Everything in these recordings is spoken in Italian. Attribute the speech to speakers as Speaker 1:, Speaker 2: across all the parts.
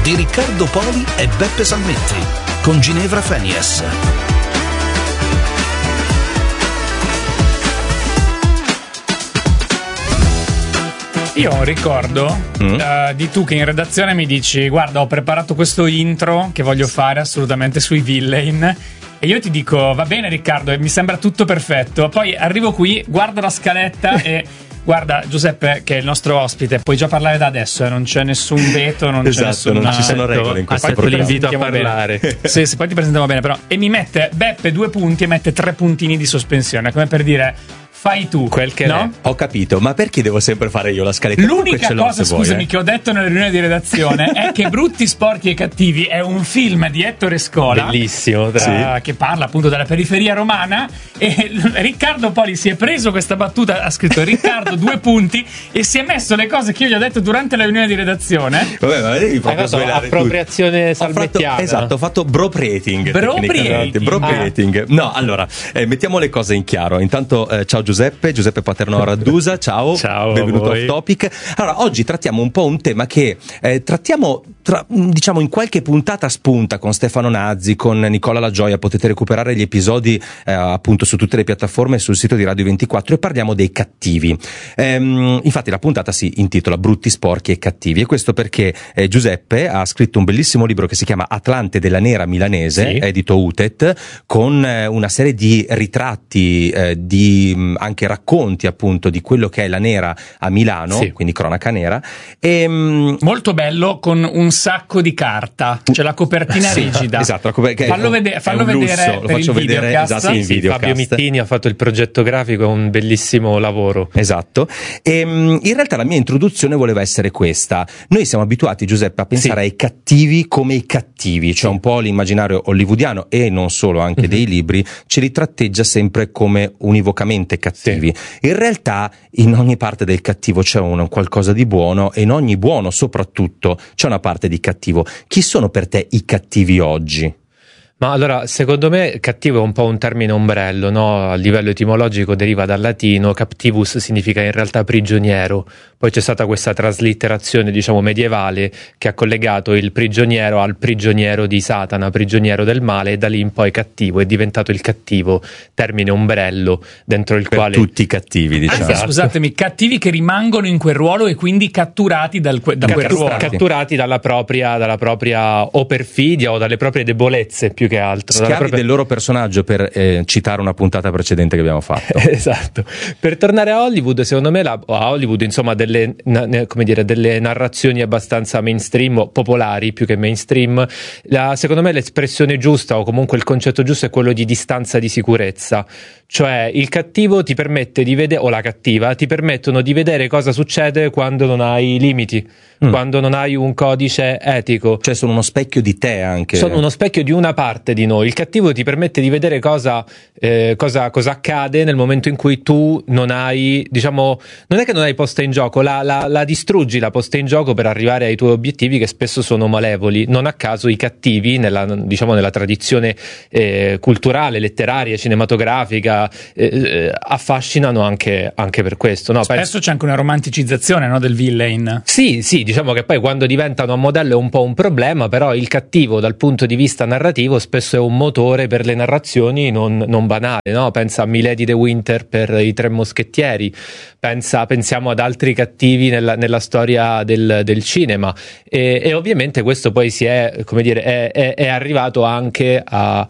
Speaker 1: di Riccardo Poli e Beppe Salmetti, con Ginevra Fenies.
Speaker 2: Io ho un ricordo di tu che in redazione mi dici: guarda, ho preparato questo intro che voglio fare assolutamente sui villain, e io ti dico va bene Riccardo, e mi sembra tutto perfetto. Poi arrivo qui, guardo la scaletta e guarda Giuseppe, che è il nostro ospite, puoi già parlare da adesso, non c'è nessun veto, non c'è nessun,
Speaker 3: non ci sono regole in questo
Speaker 2: programma.
Speaker 3: l'invito
Speaker 2: a parlare. Sì, poi ti presentiamo bene, però. E mi mette Beppe 2 punti e mette 3 puntini di sospensione, come per dire: fai tu
Speaker 3: quel che
Speaker 2: no?
Speaker 3: Ho capito, ma perché devo sempre fare io la scaletta?
Speaker 2: L'unica cosa, scusami, che ho detto nella riunione di redazione è che Brutti, Sporchi e Cattivi è un film di Ettore Scola,
Speaker 3: bellissimo,
Speaker 2: che parla appunto della periferia romana, e Riccardo Poli si è preso questa battuta, ha scritto Riccardo 2 punti e si è messo le cose che io gli ho detto durante la riunione di redazione.
Speaker 3: Vabbè, ma devi proprio
Speaker 4: appropriazione salmettiana.
Speaker 3: Esatto, ho fatto broprating.
Speaker 2: Broprating.
Speaker 3: No, allora, mettiamo le cose in chiaro. Intanto ciao Giuseppe Paternò Raddusa, ciao, benvenuto Off Topic. Allora, oggi trattiamo un po' un tema che trattiamo diciamo in qualche puntata spunta con Stefano Nazzi, con Nicola La Gioia. Potete recuperare gli episodi appunto su tutte le piattaforme e sul sito di Radio 24, e parliamo dei cattivi. Infatti la puntata si intitola Brutti, Sporchi e Cattivi, e questo perché Giuseppe ha scritto un bellissimo libro che si chiama Atlante della Nera Milanese, edito Utet, con una serie di ritratti, di anche racconti appunto di quello che è la nera a Milano, quindi cronaca nera, e
Speaker 2: molto bello, con un sacco di carta, c'è la copertina rigida.
Speaker 3: Esatto,
Speaker 2: fallo vedere,
Speaker 3: lo faccio vedere, esatto, in videocast.
Speaker 4: Fabio Mittini ha fatto il progetto grafico, è un bellissimo lavoro.
Speaker 3: Esatto. E in realtà la mia introduzione voleva essere questa. Noi siamo abituati, Giuseppe, a pensare ai cattivi come i cattivi, cioè un po' l'immaginario hollywoodiano, e non solo, anche dei libri, ce li tratteggia sempre come univocamente cattivi. In realtà in ogni parte del cattivo c'è un qualcosa di buono, e in ogni buono soprattutto c'è una parte di cattivo. Chi sono per te i cattivi oggi?
Speaker 4: Ma allora, secondo me cattivo è un po' un termine ombrello, no? A livello etimologico deriva dal latino, captivus significa in realtà prigioniero. Poi c'è stata questa traslitterazione, diciamo, medievale, che ha collegato il prigioniero al prigioniero di Satana, prigioniero del male, e da lì in poi cattivo è diventato il cattivo, termine ombrello dentro il quale
Speaker 3: tutti i cattivi, diciamo.
Speaker 2: Anzi, scusatemi, cattivi che rimangono in quel ruolo e quindi catturati da quel ruolo.
Speaker 4: Catturati dalla propria o perfidia o dalle proprie debolezze, più che altro.
Speaker 3: Schiavi del loro personaggio, per citare una puntata precedente che abbiamo fatto.
Speaker 4: Esatto. Per tornare a Hollywood, secondo me a Hollywood, insomma, delle narrazioni abbastanza mainstream o popolari più che mainstream, secondo me l'espressione giusta, o comunque il concetto giusto, è quello di distanza di sicurezza. Cioè il cattivo ti permette di vedere, o la cattiva ti permettono di vedere cosa succede quando non hai limiti, quando non hai un codice etico.
Speaker 3: Cioè sono uno specchio di te, anche.
Speaker 4: Sono uno specchio di una parte di noi. Il cattivo ti permette di vedere cosa accade nel momento in cui tu non hai, diciamo, non è che non hai posta in gioco, la distruggi la posta in gioco per arrivare ai tuoi obiettivi, che spesso sono malevoli. Non a caso i cattivi nella tradizione culturale, letteraria, cinematografica, affascinano anche per questo, no?
Speaker 2: Spesso c'è anche una romanticizzazione, no, del villain.
Speaker 4: Sì, diciamo che poi quando diventano a modello è un po' un problema, però il cattivo dal punto di vista narrativo spesso è un motore per le narrazioni non banali, no? Pensa a Milady de Winter per i Tre Moschettieri, pensiamo ad altri cattivi nella storia del cinema, e ovviamente questo poi si è, come dire, è arrivato anche a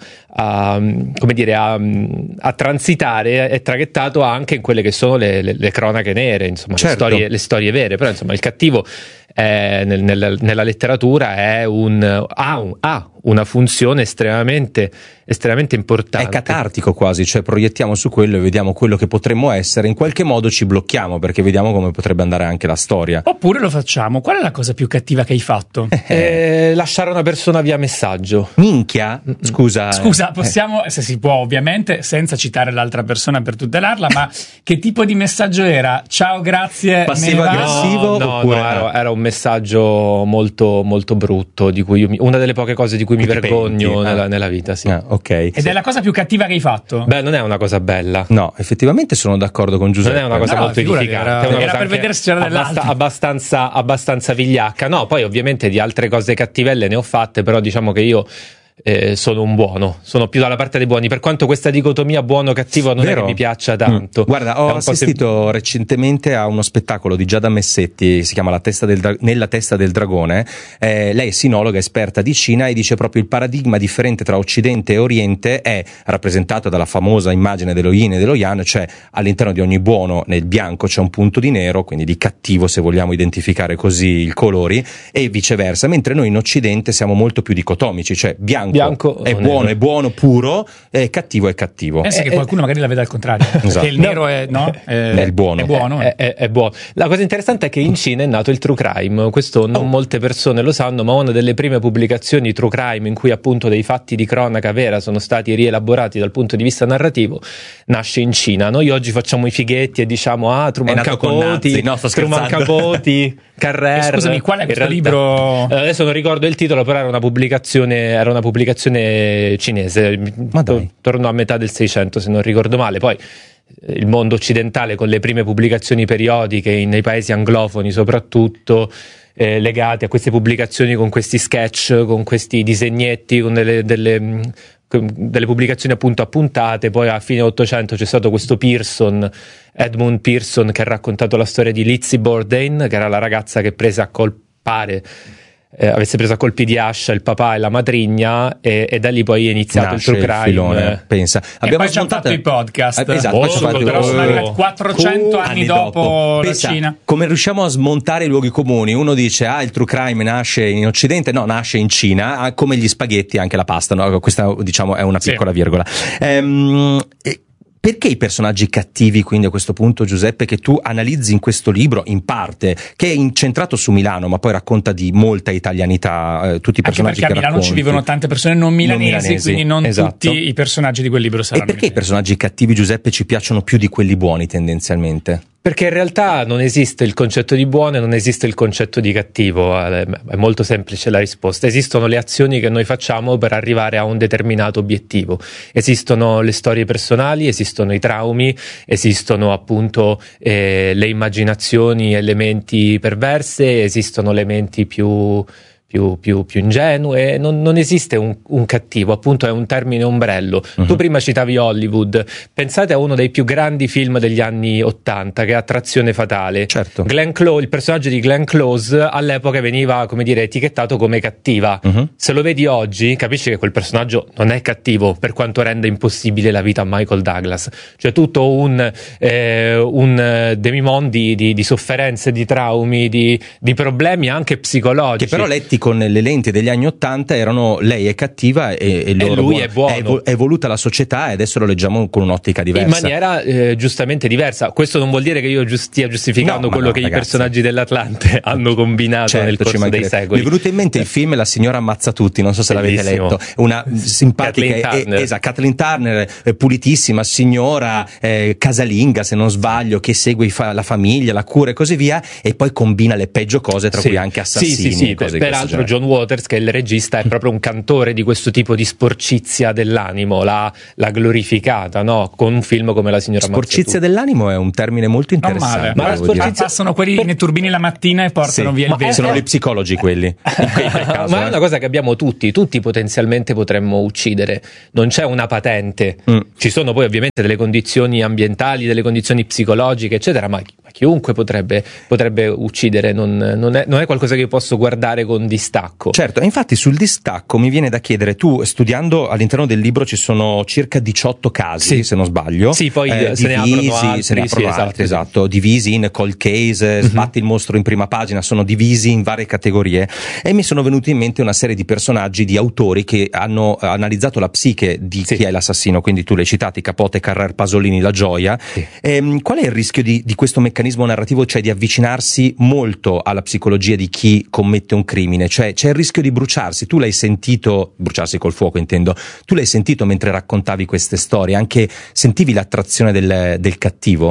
Speaker 4: transitare, è traghettato anche in quelle che sono le cronache nere, insomma,
Speaker 3: certo,
Speaker 4: le storie vere. Però insomma il cattivo nella letteratura ha una funzione estremamente importante.
Speaker 3: È catartico quasi, cioè proiettiamo su quello e vediamo quello che potremmo essere, in qualche modo ci blocchiamo perché vediamo come potrebbe andare anche la storia.
Speaker 2: Oppure lo facciamo. Qual è la cosa più cattiva che hai fatto?
Speaker 4: Lasciare una persona via messaggio.
Speaker 3: Minchia? Scusa,
Speaker 2: possiamo, se si può ovviamente, senza citare l'altra persona per tutelarla, ma che tipo di messaggio era? Ciao, grazie,
Speaker 3: passivo-aggressivo?
Speaker 4: No, era un messaggio molto molto brutto, di cui una delle poche cose di cui cui mi vergogno nella vita, sì.
Speaker 3: Okay.
Speaker 2: Ed è la cosa più cattiva che hai fatto?
Speaker 4: Beh, non è una cosa bella.
Speaker 3: No, effettivamente sono d'accordo con Giuseppe.
Speaker 4: Non è una cosa molto edificante.
Speaker 2: Era per vedere se c'era dell'altro.
Speaker 4: Abbastanza vigliacca. No, poi ovviamente di altre cose cattivelle ne ho fatte, però diciamo che io sono un buono, sono più dalla parte dei buoni, per quanto questa dicotomia buono-cattivo non è che mi piaccia tanto.
Speaker 3: Guarda, ho assistito recentemente a uno spettacolo di Giada Messetti, si chiama Nella testa del dragone. Lei è sinologa, esperta di Cina, e dice proprio il paradigma differente tra Occidente e Oriente è rappresentato dalla famosa immagine dello yin e dello yang, cioè all'interno di ogni buono nel bianco c'è un punto di nero, quindi di cattivo, se vogliamo identificare così i colori, e viceversa, mentre noi in Occidente siamo molto più dicotomici, cioè bianco è buono puro, e cattivo è cattivo.
Speaker 2: Pensa che qualcuno magari la vede al contrario, esatto. Che il nero è il buono.
Speaker 4: È buono. La cosa interessante è che in Cina è nato il true crime, questo non molte persone lo sanno, ma una delle prime pubblicazioni true crime in cui appunto dei fatti di cronaca vera sono stati rielaborati dal punto di vista narrativo nasce in Cina. Noi oggi facciamo i fighetti e diciamo Truman Capote, Carrera.
Speaker 2: Scusami, qual è questo libro?
Speaker 4: Adesso non ricordo il titolo, però era una pubblicazione cinese, torno a metà del 600 se non ricordo male. Poi il mondo occidentale con le prime pubblicazioni periodiche nei paesi anglofoni soprattutto, legate a queste pubblicazioni con questi sketch, con questi disegnetti, con delle pubblicazioni appunto a puntate. Poi a fine 800 c'è stato questo Edmund Pearson, che ha raccontato la storia di Lizzie Borden, che era la ragazza che avesse preso a colpi di ascia il papà e la matrigna, e da lì poi è iniziato il true crime.
Speaker 3: Filone, pensa.
Speaker 2: Abbiamo poi fatto i podcast.
Speaker 3: Esatto,
Speaker 2: però sono arrivati 400 anni dopo la Cina.
Speaker 3: Come riusciamo a smontare i luoghi comuni? Uno dice il true crime nasce in Occidente, no, nasce in Cina, come gli spaghetti anche la pasta, no? Questa diciamo è una piccola virgola. Perché i personaggi cattivi, quindi a questo punto, Giuseppe, che tu analizzi in questo libro, in parte, che è incentrato su Milano, ma poi racconta di molta italianità, tutti i personaggi che racconti.
Speaker 2: Perché a Milano ci vivono tante persone non milanesi, quindi non
Speaker 3: esatto.
Speaker 2: Tutti i personaggi di quel libro saranno.
Speaker 3: E perché i personaggi cattivi, Giuseppe, ci piacciono più di quelli buoni tendenzialmente?
Speaker 4: Perché in realtà non esiste il concetto di buono e non esiste il concetto di cattivo, è molto semplice la risposta. Esistono le azioni che noi facciamo per arrivare a un determinato obiettivo, esistono le storie personali, esistono i traumi, esistono appunto le immaginazioni, elementi perverse, esistono elementi più ingenue. Non esiste un cattivo, appunto è un termine ombrello. Tu prima citavi Hollywood, pensate a uno dei più grandi film degli anni 80 che è Attrazione fatale.
Speaker 3: Certo.
Speaker 4: Glenn Close, il personaggio di Glenn Close all'epoca veniva, come dire, etichettato come cattiva. Se lo vedi oggi capisci che quel personaggio non è cattivo, per quanto renda impossibile la vita a Michael Douglas. Cioè tutto un demimonde di sofferenze, di traumi, di problemi anche psicologici,
Speaker 3: che però letti con le lenti degli anni 80 erano lei è cattiva e
Speaker 4: lui è buono.
Speaker 3: È evoluta la società e adesso lo leggiamo con un'ottica diversa.
Speaker 4: In maniera giustamente diversa. Questo non vuol dire che io stia giustificando quello che i personaggi dell'Atlante hanno combinato nel corso dei secoli.
Speaker 3: Mi è venuto in mente il film La signora ammazza tutti, non so se l'avete letto. Una simpatica Kathleen Turner, pulitissima signora, casalinga se non sbaglio, che segue la famiglia, la cura e così via, e poi combina le peggio cose, tra cui anche assassini.
Speaker 4: Peraltro John Waters, che è il regista, è proprio un cantore di questo tipo di sporcizia dell'animo, l'ha glorificata, no? Con un film come La signora Ammazza
Speaker 3: Sporcizia dell'animo è un termine molto interessante.
Speaker 2: Ma la sporcizia sono quelli nei turbini la mattina e portano via il vetro.
Speaker 3: Sono gli psicologi quelli.
Speaker 4: Ma è una cosa che abbiamo tutti potenzialmente potremmo uccidere, non c'è una patente. Ci sono poi ovviamente delle condizioni ambientali, delle condizioni psicologiche eccetera, ma chiunque potrebbe uccidere, non è qualcosa che io posso guardare con distacco.
Speaker 3: Certo, e infatti sul distacco mi viene da chiedere, tu studiando all'interno del libro ci sono circa 18 casi, se non sbaglio.
Speaker 4: Sì, poi se ne aprono altri,
Speaker 3: esatto, divisi in cold case, sbatti il mostro in prima pagina, sono divisi in varie categorie, e mi sono venuti in mente una serie di personaggi, di autori che hanno analizzato la psiche di chi è l'assassino, quindi tu li hai citati, Capote, Carrer, Pasolini, La Gioia. Qual è il rischio di questo meccanismo narrativo, cioè di avvicinarsi molto alla psicologia di chi commette un crimine? Cioè c'è il rischio di bruciarsi. Tu l'hai sentito, bruciarsi col fuoco intendo, tu l'hai sentito mentre raccontavi queste storie, anche sentivi l'attrazione del cattivo?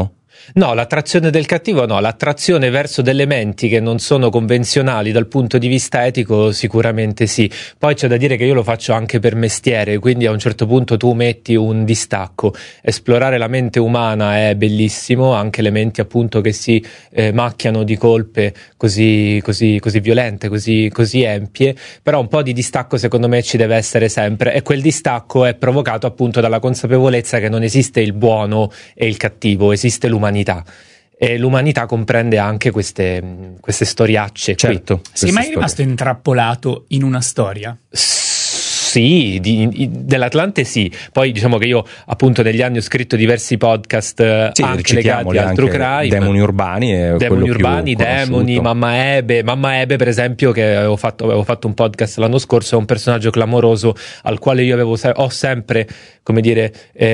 Speaker 4: No, l'attrazione del cattivo no, l'attrazione verso delle menti che non sono convenzionali dal punto di vista etico sicuramente sì. Poi c'è da dire che io lo faccio anche per mestiere, quindi a un certo punto tu metti un distacco. Esplorare la mente umana è bellissimo, anche le menti appunto che si macchiano di colpe così violente, così empie, però un po' di distacco secondo me ci deve essere sempre, e quel distacco è provocato appunto dalla consapevolezza che non esiste il buono e il cattivo, esiste l'umanità. E l'umanità comprende anche queste storiacce.
Speaker 3: Certo.
Speaker 2: Sei mai rimasto intrappolato in una storia?
Speaker 4: Sì, dell'Atlante sì. Poi diciamo che io appunto negli anni ho scritto diversi podcast anche legati al true crime.
Speaker 3: Demoni urbani,
Speaker 4: demoni, Mamma Ebe per esempio, che avevo fatto un podcast l'anno scorso, è un personaggio clamoroso al quale io ho sempre, come dire,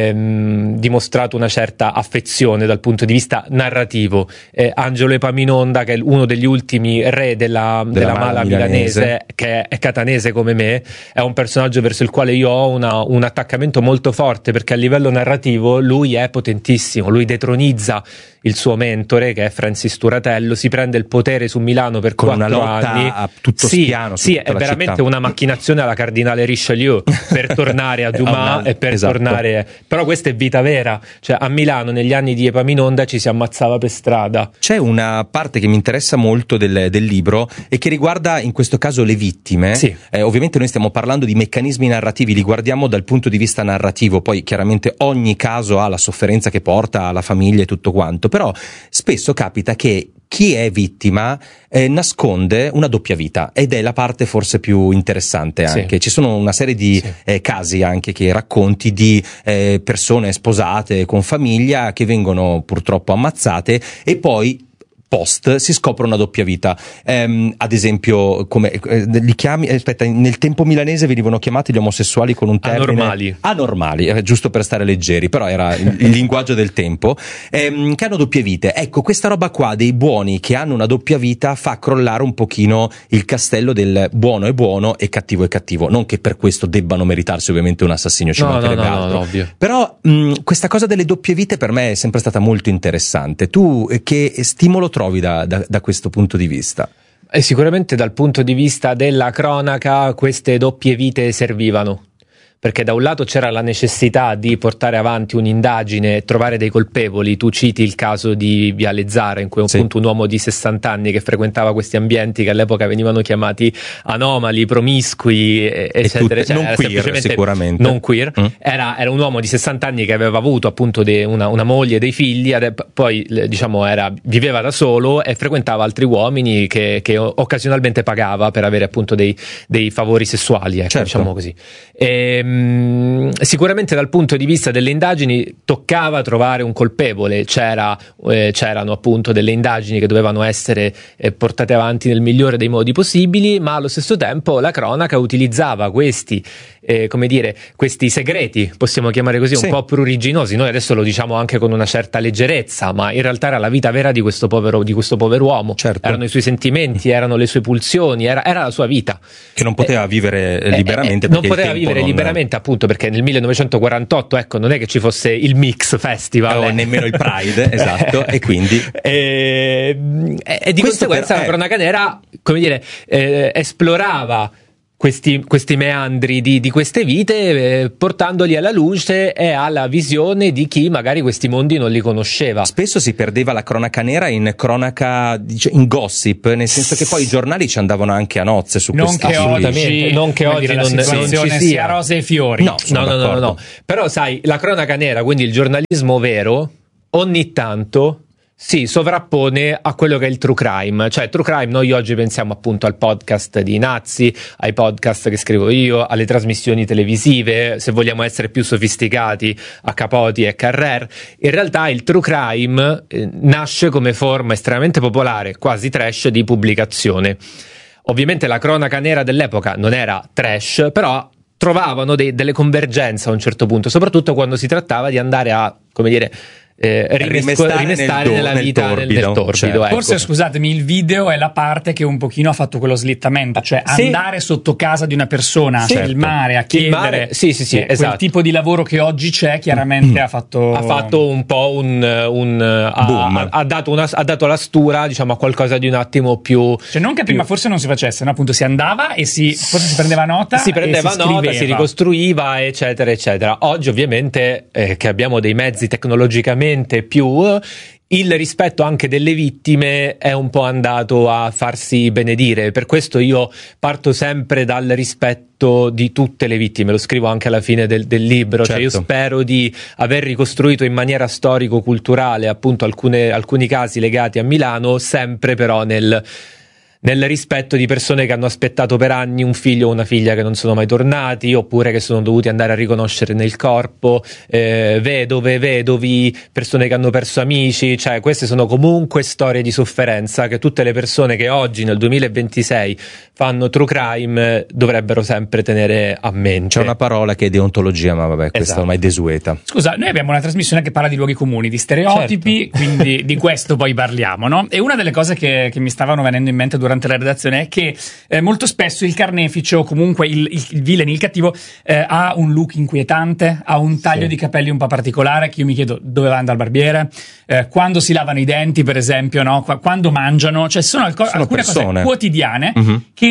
Speaker 4: dimostrato una certa affezione dal punto di vista narrativo. Angelo Epaminonda, che è uno degli ultimi re della mala milanese, che è catanese come me, è un personaggio verso il quale io ho un attaccamento molto forte, perché a livello narrativo lui è potentissimo, lui detronizza il suo mentore che è Francis Turatello, si prende il potere su Milano per 4 anni
Speaker 3: a tutto spiano
Speaker 4: sì, è veramente
Speaker 3: città.
Speaker 4: Una macchinazione alla Cardinale Richelieu per tornare a Dumas e per tornare, però questa è vita vera, cioè a Milano negli anni di Epaminonda ci si ammazzava per strada.
Speaker 3: C'è una parte che mi interessa molto del libro e che riguarda in questo caso le vittime.
Speaker 4: Sì.
Speaker 3: Ovviamente noi stiamo parlando di meccanismi narrativi, li guardiamo dal punto di vista narrativo, poi chiaramente ogni caso ha la sofferenza che porta alla famiglia e tutto quanto, però spesso capita che chi è vittima nasconde una doppia vita, ed è la parte forse più interessante anche. Ci sono una serie di casi anche, che racconti di persone sposate con famiglia che vengono purtroppo ammazzate e poi si scopre una doppia vita. Ad esempio, come li chiami? Aspetta, nel tempo milanese venivano chiamati gli omosessuali con un termine anormali, giusto per stare leggeri, però era il linguaggio del tempo, che hanno doppie vite. Ecco, questa roba qua dei buoni che hanno una doppia vita fa crollare un pochino il castello del buono è buono e cattivo è cattivo. Non che per questo debbano meritarsi ovviamente un assassinio, ci mancherebbe altro.
Speaker 4: Ovvio.
Speaker 3: Però questa cosa delle doppie vite per me è sempre stata molto interessante. Tu che stimolo trovi da questo punto di vista?
Speaker 4: E sicuramente dal punto di vista della cronaca queste doppie vite servivano, perché da un lato c'era la necessità di portare avanti un'indagine e trovare dei colpevoli. Tu citi il caso di Viale Zara, in cui appunto un uomo di 60 anni che frequentava questi ambienti che all'epoca venivano chiamati anomali, promiscui, eccetera,
Speaker 3: non queer, sicuramente
Speaker 4: non queer. Era un uomo di 60 anni che aveva avuto appunto una moglie e dei figli, poi diciamo viveva da solo e frequentava altri uomini che occasionalmente pagava per avere appunto dei favori sessuali, ecco, diciamo così. Sicuramente dal punto di vista delle indagini toccava trovare un colpevole, c'erano appunto delle indagini che dovevano essere portate avanti nel migliore dei modi possibili, ma allo stesso tempo la cronaca utilizzava questi segreti, possiamo chiamare così, un po' pruriginosi. Noi adesso lo diciamo anche con una certa leggerezza, ma in realtà era la vita vera di questo povero uomo. Erano i suoi sentimenti, erano le sue pulsioni, era la sua vita,
Speaker 3: che non poteva vivere liberamente,
Speaker 4: non poteva vivere liberamente, appunto perché nel 1948 ecco non è che ci fosse il Mix Festival
Speaker 3: o nemmeno il Pride esatto, e quindi
Speaker 4: e di conseguenza la cronaca nera, come dire, esplorava questi meandri di queste vite, portandoli alla luce e alla visione di chi magari questi mondi non li conosceva.
Speaker 3: Spesso si perdeva la cronaca nera in cronaca, in gossip, nel senso che poi i giornali ci andavano anche a nozze su questo.
Speaker 4: Non che oggi non ci sia
Speaker 2: rose e fiori.
Speaker 4: No. Però sai, la cronaca nera, quindi il giornalismo vero, ogni tanto si sovrappone a quello che è il true crime. Cioè true crime, noi oggi pensiamo appunto al podcast di Nazzi, ai podcast che scrivo io, alle trasmissioni televisive, se vogliamo essere più sofisticati, a Capote e Carrer. In realtà il true crime nasce come forma estremamente popolare, quasi trash, di pubblicazione. Ovviamente la cronaca nera dell'epoca non era trash, però trovavano delle convergenze a un certo punto, soprattutto quando si trattava di andare a, come dire, rimestare nella vita nel torbido.
Speaker 3: Certo.
Speaker 4: Ecco.
Speaker 2: Forse, scusatemi, il video è la parte che un pochino ha fatto quello slittamento, cioè andare sotto casa di una persona, cioè il mare, a chiedere
Speaker 4: esatto.
Speaker 2: quel tipo di lavoro che oggi c'è, chiaramente ha fatto
Speaker 4: un po' ha dato la stura, diciamo, a qualcosa di un attimo più,
Speaker 2: cioè non che prima forse non si facesse, no? Appunto si andava e forse si prendeva nota, si
Speaker 4: ricostruiva, eccetera eccetera. Oggi ovviamente che abbiamo dei mezzi tecnologicamente più, il rispetto anche delle vittime è un po' andato a farsi benedire. Per questo io parto sempre dal rispetto di tutte le vittime, lo scrivo anche alla fine del libro.
Speaker 3: Certo.
Speaker 4: Cioè io spero di aver ricostruito in maniera storico-culturale appunto alcuni casi legati a Milano, sempre però nel rispetto di persone che hanno aspettato per anni un figlio o una figlia che non sono mai tornati, oppure che sono dovuti andare a riconoscere nel corpo, vedove, vedovi, persone che hanno perso amici. Cioè queste sono comunque storie di sofferenza che tutte le persone che oggi nel 2026 fanno true crime dovrebbero sempre tenere a mente.
Speaker 3: C'è una parola che è deontologia, ma vabbè, questa ormai è desueta.
Speaker 2: Scusa, noi abbiamo una trasmissione che parla di luoghi comuni, di stereotipi, quindi di questo poi parliamo, no? E una delle cose che mi stavano venendo in mente durante la redazione è che molto spesso il carnefice, o comunque il villain, il cattivo, ha un look inquietante, ha un taglio di capelli un po' particolare, che io mi chiedo dove va dal barbiere, quando si lavano i denti, per esempio, no? Quando mangiano, cioè sono alcune
Speaker 3: persone.
Speaker 2: cose quotidiane che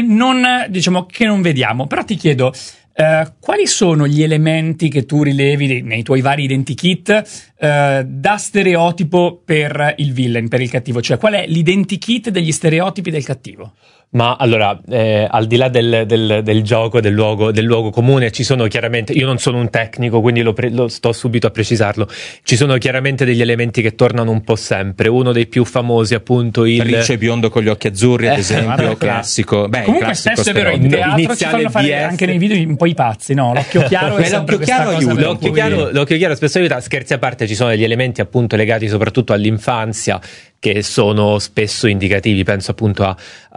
Speaker 2: che non vediamo. Però ti chiedo, quali sono gli elementi che tu rilevi nei tuoi vari identikit da stereotipo per il villain, per il cattivo? Cioè, qual è l'identikit degli stereotipi del cattivo?
Speaker 4: Ma allora, al di là del gioco, del luogo comune, ci sono chiaramente, io non sono un tecnico, quindi lo sto subito a precisarlo, ci sono chiaramente degli elementi che tornano un po' sempre. Uno dei più famosi, appunto, il
Speaker 3: Ricce biondo con gli occhi azzurri, ad esempio, classico. Beh,
Speaker 2: comunque
Speaker 3: classico
Speaker 2: spesso è vero, in teatro ci fanno fare anche nei video un po' i pazzi, no? L'occhio chiaro è sempre questa cosa.
Speaker 4: L'occhio chiaro spesso aiuta. Scherzi a parte, ci sono degli elementi appunto legati soprattutto all'infanzia, che sono spesso indicativi. Penso appunto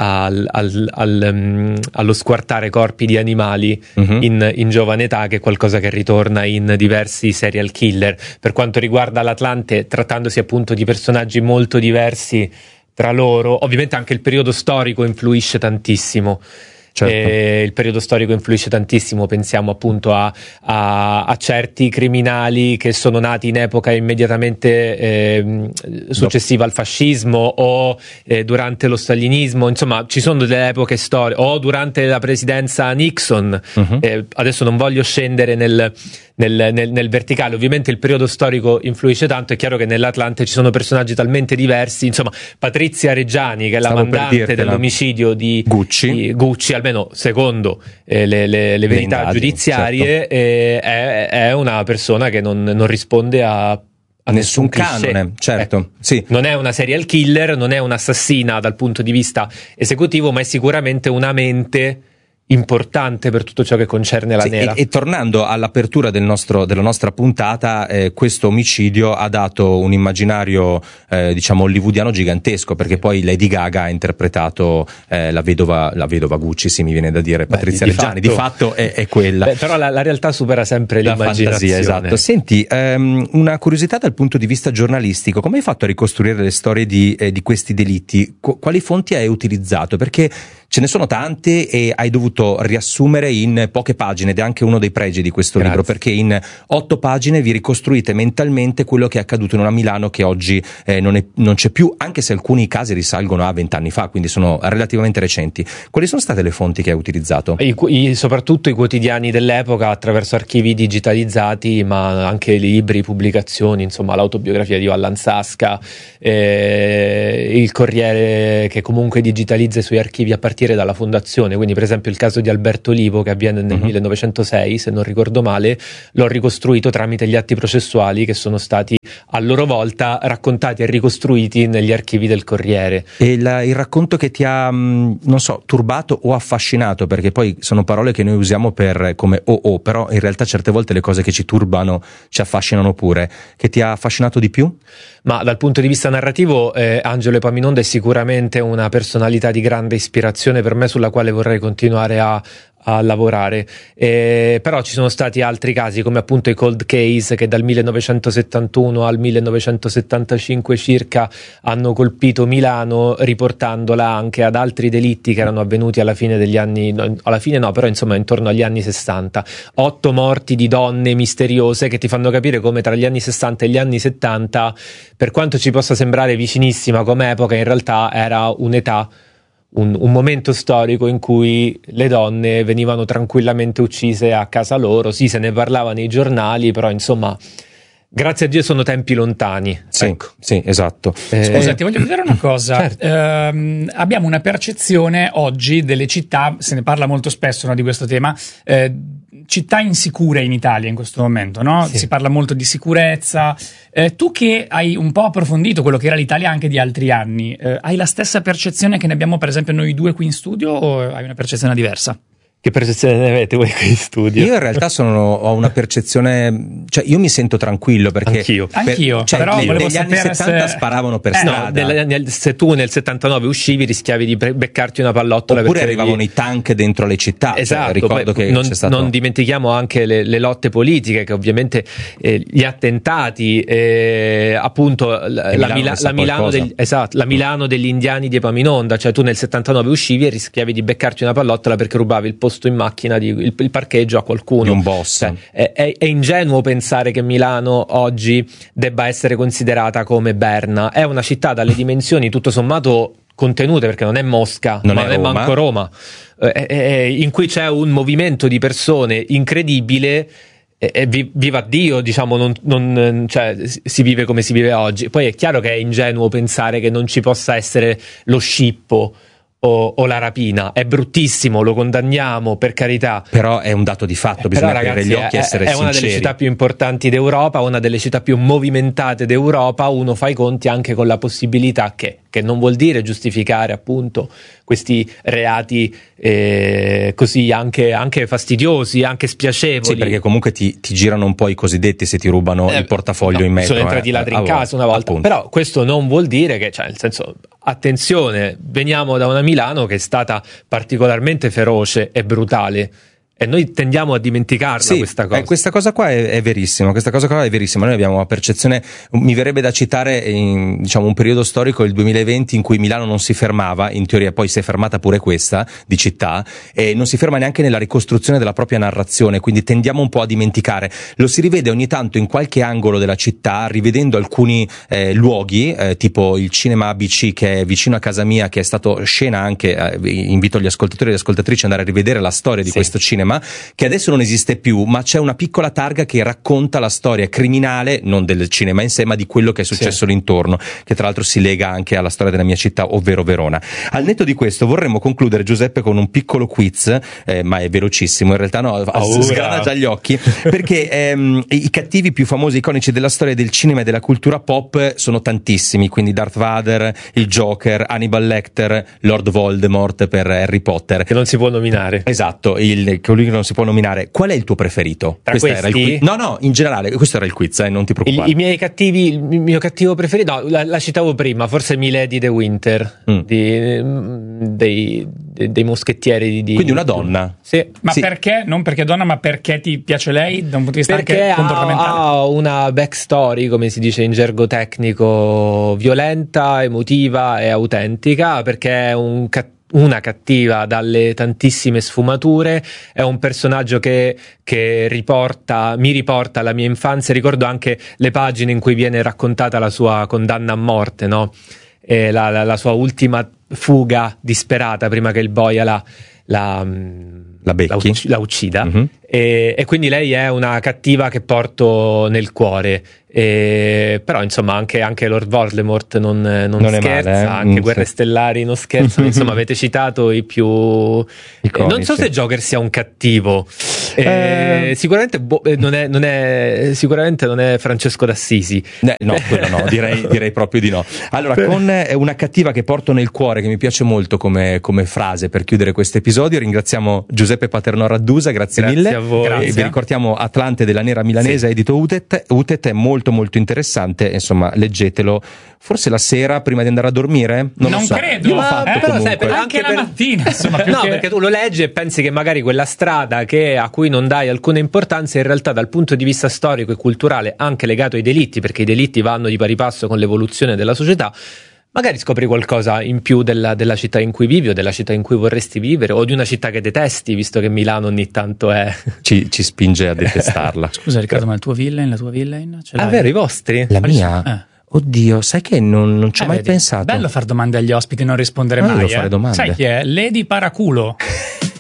Speaker 4: allo squartare corpi di animali in giovane età, che è qualcosa che ritorna in diversi serial killer. Per quanto riguarda l'Atlante, trattandosi appunto di personaggi molto diversi tra loro, ovviamente anche il periodo storico influisce tantissimo. Certo. Il periodo storico influisce tantissimo. Pensiamo appunto a certi criminali che sono nati in epoca immediatamente successiva al fascismo, o durante lo stalinismo. Insomma, ci sono delle epoche storiche, o durante la presidenza Nixon. Adesso non voglio scendere nel verticale. Ovviamente il periodo storico influisce tanto. È chiaro che nell'Atlante ci sono personaggi talmente diversi. Insomma, Patrizia Reggiani, che è la mandante dell'omicidio di Gucci, almeno secondo le verità giudiziarie, certo. È una persona che non risponde a nessun canone, certo.
Speaker 3: Ecco. Sì.
Speaker 4: Non è una serial killer, non è un'assassina dal punto di vista esecutivo, ma è sicuramente una mente importante per tutto ciò che concerne la nera.
Speaker 3: E tornando all'apertura della nostra puntata, questo omicidio ha dato un immaginario diciamo hollywoodiano gigantesco, perché poi Lady Gaga ha interpretato la vedova Gucci, sì, mi viene da dire, Patrizia Reggiani, di fatto è quella.
Speaker 4: Però la realtà supera sempre l'immaginazione.
Speaker 3: Esatto. Senti, una curiosità dal punto di vista giornalistico: come hai fatto a ricostruire le storie di questi delitti? Quali fonti hai utilizzato? Perché ce ne sono tante e hai dovuto riassumere in poche pagine, ed è anche uno dei pregi di questo libro, perché in 8 pagine vi ricostruite mentalmente quello che è accaduto in una Milano che oggi non c'è più, anche se alcuni casi risalgono a 20 anni fa, quindi sono relativamente recenti. Quali sono state le fonti che hai utilizzato?
Speaker 4: Soprattutto i quotidiani dell'epoca, attraverso archivi digitalizzati, ma anche libri, pubblicazioni, insomma l'autobiografia di Vallan Sasca, il Corriere, che comunque digitalizza i suoi archivi a partire dalla fondazione. Quindi per esempio il caso di Alberto Olivo, che avviene nel 1906, se non ricordo male, l'ho ricostruito tramite gli atti processuali, che sono stati a loro volta raccontati e ricostruiti negli archivi del Corriere.
Speaker 3: E il racconto che ti ha, non so, turbato o affascinato, perché poi sono parole che noi usiamo come però in realtà certe volte le cose che ci turbano ci affascinano pure, che ti ha affascinato di più?
Speaker 4: Ma dal punto di vista narrativo, Angelo Epaminonda è sicuramente una personalità di grande ispirazione per me, sulla quale vorrei continuare a a lavorare, però ci sono stati altri casi come appunto i cold case che dal 1971 al 1975 circa hanno colpito Milano, riportandola anche ad altri delitti che erano avvenuti alla fine degli anni, alla fine no, però insomma intorno agli anni 60. 8 morti di donne misteriose che ti fanno capire come tra gli anni 60 e gli anni 70, per quanto ci possa sembrare vicinissima come epoca, in realtà era un'età, un momento storico in cui le donne venivano tranquillamente uccise a casa loro. Sì, se ne parlava nei giornali, però insomma, grazie a Dio sono tempi lontani.
Speaker 3: Sì,
Speaker 4: ecco.
Speaker 3: Sì, esatto.
Speaker 2: Scusa, ti voglio chiedere una cosa.
Speaker 4: Certo.
Speaker 2: Abbiamo una percezione oggi delle città, se ne parla molto spesso, no, di questo tema, città insicure in Italia in questo momento, no?
Speaker 4: Sì.
Speaker 2: Si parla molto di sicurezza. Tu che hai un po' approfondito quello che era l'Italia anche di altri anni, hai la stessa percezione che ne abbiamo per esempio noi due qui in studio o hai una percezione diversa?
Speaker 4: Che percezione ne avete voi qui in studio?
Speaker 3: Io in realtà ho una percezione, cioè io mi sento tranquillo perché
Speaker 2: Anch'io,
Speaker 3: cioè,
Speaker 2: però volevo
Speaker 3: negli anni
Speaker 2: sapere
Speaker 3: 70 sparavano per strada.
Speaker 4: No, se tu nel 79 uscivi rischiavi di beccarti una pallottola,
Speaker 3: oppure arrivavano i tank dentro le città.
Speaker 4: Esatto,
Speaker 3: cioè, ricordo che c'è stato...
Speaker 4: non dimentichiamo anche le lotte politiche, che ovviamente gli attentati, appunto la Milano degli indiani di Epaminonda, cioè tu nel 79 uscivi e rischiavi di beccarti una pallottola perché rubavi il posto in macchina, il parcheggio a qualcuno,
Speaker 3: di un boss.
Speaker 4: Cioè, è ingenuo pensare che Milano oggi debba essere considerata come Berna. È una città dalle dimensioni tutto sommato contenute, perché non è Mosca,
Speaker 3: non
Speaker 4: è manco Roma, in cui c'è un movimento di persone incredibile. Viva Dio, diciamo, cioè, si vive come si vive oggi. Poi è chiaro che è ingenuo pensare che non ci possa essere lo scippo o la rapina. È bruttissimo, lo condanniamo, per carità,
Speaker 3: però è un dato di fatto, bisogna aprire gli occhi e essere sinceri.
Speaker 4: È una delle città più importanti d'Europa, una delle città più movimentate d'Europa. Uno fa i conti anche con la possibilità che non vuol dire giustificare appunto questi reati così anche fastidiosi, anche spiacevoli.
Speaker 3: Sì, perché comunque ti girano un po' i cosiddetti se ti rubano il portafoglio in metro.
Speaker 4: Sono entrati ladri in casa una volta, appunto. Però questo non vuol dire che, cioè, nel senso, attenzione, veniamo da una Milano che è stata particolarmente feroce e brutale. E noi tendiamo a dimenticarla, questa cosa.
Speaker 3: Questa cosa qua è verissima. Questa cosa qua è verissima. Noi abbiamo una percezione, mi verrebbe da citare diciamo un periodo storico, il 2020, in cui Milano non si fermava, in teoria poi si è fermata pure questa di città, e non si ferma neanche nella ricostruzione della propria narrazione, quindi tendiamo un po' a dimenticare. Lo si rivede ogni tanto in qualche angolo della città, rivedendo alcuni luoghi, tipo il cinema ABC che è vicino a casa mia, che è stato scena anche, invito gli ascoltatori e le ascoltatrici ad andare a rivedere la storia di questo cinema, che adesso non esiste più, ma c'è una piccola targa che racconta la storia criminale, non del cinema in sé, ma di quello che è successo l'intorno, che tra l'altro si lega anche alla storia della mia città, ovvero Verona. Al netto di questo vorremmo concludere, Giuseppe, con un piccolo quiz, ma è velocissimo, in realtà no, sgrana già gli occhi, perché i cattivi più famosi, iconici della storia del cinema e della cultura pop sono tantissimi, quindi Darth Vader, il Joker, Hannibal Lecter, Lord Voldemort per Harry Potter.
Speaker 4: Che non si può nominare.
Speaker 3: Esatto, colui che non si può nominare. Qual è il tuo preferito?
Speaker 4: Tra questi?
Speaker 3: Era il quiz. No, in generale, questo era il quiz, non ti preoccupare.
Speaker 4: I miei cattivi, il mio cattivo preferito, no, la citavo prima, forse Milady de Winter, dei moschettieri di...
Speaker 3: Quindi una donna.
Speaker 4: Sì.
Speaker 2: Ma perché? Non perché è donna, ma perché ti piace lei da un punto di vista
Speaker 4: perché
Speaker 2: anche comportamentale?
Speaker 4: Ha una backstory, come si dice in gergo tecnico, violenta, emotiva e autentica, perché è una cattiva dalle tantissime sfumature, è un personaggio che mi riporta alla mia infanzia. Ricordo anche le pagine in cui viene raccontata la sua condanna a morte, no? E la sua ultima fuga disperata prima che il boia la uccida.
Speaker 3: Mm-hmm.
Speaker 4: E quindi lei è una cattiva che porto nel cuore. Però insomma anche Lord Voldemort non scherza,
Speaker 3: male,
Speaker 4: anche Guerre Stellari non scherzano. Insomma, avete citato i più
Speaker 3: iconici.
Speaker 4: Non so se Joker sia un cattivo, Sicuramente non è Francesco d'Assisi.
Speaker 3: No, quello no, direi proprio di no. Allora, con una cattiva che porto nel cuore, che mi piace molto come frase per chiudere questo episodio, ringraziamo Giuseppe Paternò Raddusa, grazie mille.
Speaker 4: A voi.
Speaker 3: E vi ricordiamo Atlante della Nera Milanese, edito Utet, è molto molto interessante, insomma leggetelo forse la sera prima di andare a dormire, non so.
Speaker 2: Credo.
Speaker 3: Io l'ho fatto
Speaker 4: però
Speaker 3: comunque.
Speaker 4: sai,
Speaker 2: anche la mattina, insomma,
Speaker 4: no, perché tu lo leggi e pensi che magari quella strada a cui non dai alcuna importanza, in realtà dal punto di vista storico e culturale, anche legato ai delitti, perché i delitti vanno di pari passo con l'evoluzione della società, magari scopri qualcosa in più della città in cui vivi o della città in cui vorresti vivere, o di una città che detesti, visto che Milano ogni tanto
Speaker 3: ci spinge a detestarla.
Speaker 2: Scusa Riccardo, ma la tua villain? Ce l'hai?
Speaker 4: vero, i vostri?
Speaker 3: La mia? Oddio, sai che non ci ho mai pensato.
Speaker 2: Bello far domande agli ospiti e non rispondere
Speaker 3: Ma io
Speaker 2: mai.
Speaker 3: devo fare domande.
Speaker 2: Sai chi è? Lady Paraculo.